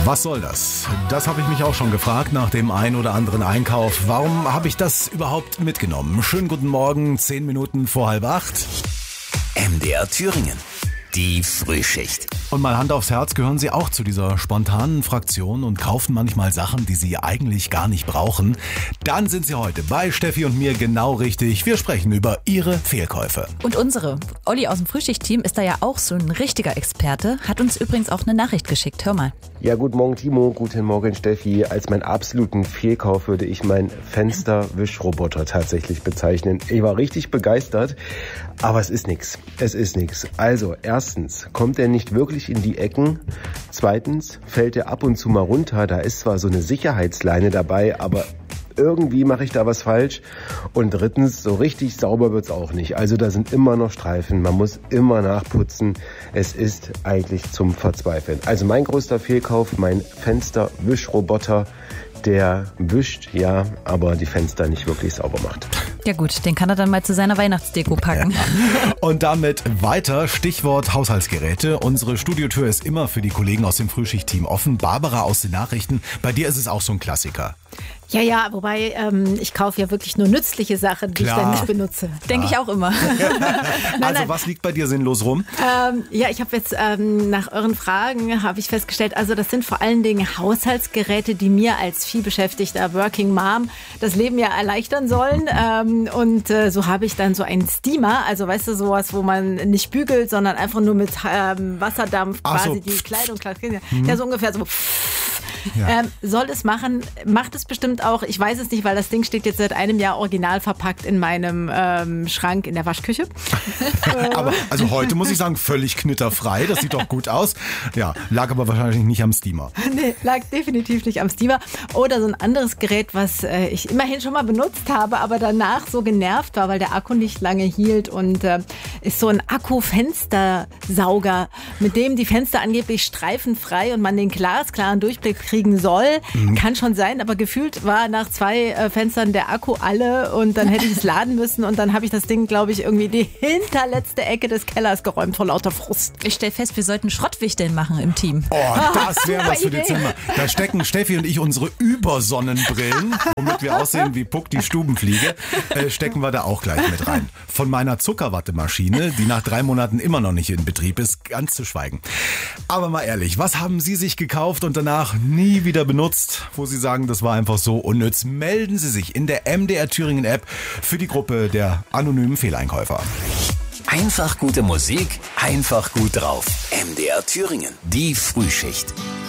Was soll das? Das habe ich mich auch schon gefragt nach dem ein oder anderen Einkauf. Warum habe ich das überhaupt mitgenommen? Schönen guten Morgen, 10 Minuten vor 7:30. MDR Thüringen. Die Frühschicht. Und mal Hand aufs Herz, gehören Sie auch zu dieser spontanen Fraktion und kaufen manchmal Sachen, die Sie eigentlich gar nicht brauchen? Dann sind Sie heute bei Steffi und mir genau richtig. Wir sprechen über Ihre Fehlkäufe. Und unsere. Olli aus dem Frühschicht-Team ist da ja auch so ein richtiger Experte. Hat uns übrigens auch eine Nachricht geschickt. Hör mal. Ja, guten Morgen Timo, guten Morgen Steffi. Als meinen absoluten Fehlkauf würde ich meinen Fensterwischroboter tatsächlich bezeichnen. Ich war richtig begeistert, aber es ist nichts. Es ist nichts. Also, erstens kommt er nicht wirklich in die Ecken. Zweitens fällt er ab und zu mal runter. Da ist zwar so eine Sicherheitsleine dabei, aber irgendwie mache ich da was falsch. Und drittens, so richtig sauber wird's auch nicht. Also da sind immer noch Streifen, man muss immer nachputzen. Es ist eigentlich zum Verzweifeln. Also mein größter Fehlkauf, mein Fensterwischroboter, der wischt, ja, aber die Fenster nicht wirklich sauber macht. Ja gut, den kann er dann mal zu seiner Weihnachtsdeko packen. Ja. Und damit weiter, Stichwort Haushaltsgeräte. Unsere Studiotür ist immer für die Kollegen aus dem Frühschicht-Team offen. Barbara aus den Nachrichten, bei dir ist es auch so ein Klassiker. Ja, wobei ich kaufe ja wirklich nur nützliche Sachen, die ich dann nicht benutze. Denke ich auch immer. Also was liegt bei dir sinnlos rum? Ich habe jetzt nach euren Fragen habe ich festgestellt, also das sind vor allen Dingen Haushaltsgeräte, die mir als vielbeschäftigter Working Mom das Leben ja erleichtern sollen. So habe ich dann so einen Steamer, also weißt du, sowas, wo man nicht bügelt, sondern einfach nur mit Wasserdampf quasi die Kleidung klar. Ja, so ungefähr so. Ja. Soll es machen, macht es bestimmt auch. Ich weiß es nicht, weil das Ding steht jetzt seit einem Jahr original verpackt in meinem Schrank in der Waschküche. Aber also heute muss ich sagen, völlig knitterfrei. Das sieht doch gut aus. Ja, lag aber wahrscheinlich nicht am Steamer. Nee, lag definitiv nicht am Steamer. Oder so ein anderes Gerät, was ich immerhin schon mal benutzt habe, aber danach so genervt war, weil der Akku nicht lange hielt und ist so ein Akku-Fenstersauger, mit dem die Fenster angeblich streifenfrei und man den glasklaren Durchblick kriegen soll. Kann schon sein, aber gefühlt war nach 2 Fenstern der Akku alle und dann hätte ich es laden müssen und dann habe ich das Ding, glaube ich, irgendwie die hinterletzte Ecke des Kellers geräumt vor lauter Frust. Ich stelle fest, wir sollten Schrottwichteln machen im Team. Oh, das wäre was für Dezember. Da stecken Steffi und ich unsere Übersonnenbrillen, womit wir aussehen wie Puck die Stubenfliege, stecken wir da auch gleich mit rein. Von meiner Zuckerwattemaschine, die nach 3 Monaten immer noch nicht in Betrieb ist, ganz zu schweigen. Aber mal ehrlich, was haben Sie sich gekauft und danach nie wieder benutzt, wo Sie sagen, das war einfach so unnütz? Melden Sie sich in der MDR Thüringen App für die Gruppe der anonymen Fehleinkäufer. Einfach gute Musik, einfach gut drauf. MDR Thüringen, die Frühschicht.